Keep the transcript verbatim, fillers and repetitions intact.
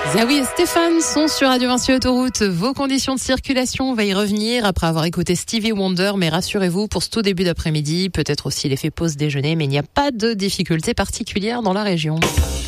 Zawi et Stéphane sont sur Radio Vinci Autoroute. Vos conditions de circulation, on va y revenir après avoir écouté Stevie Wonder. Mais rassurez-vous, pour ce tout début d'après-midi, peut-être aussi l'effet pause déjeuner, mais il n'y a pas de difficultés particulières dans la région.